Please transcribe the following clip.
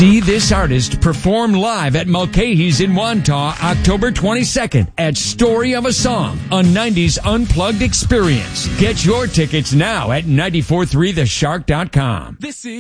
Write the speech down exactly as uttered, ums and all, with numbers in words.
See this artist perform live at Mulcahy's in Wantagh October twenty-second at Story of a Song, a nineties unplugged experience. Get your tickets now at nine four three the shark dot com. This is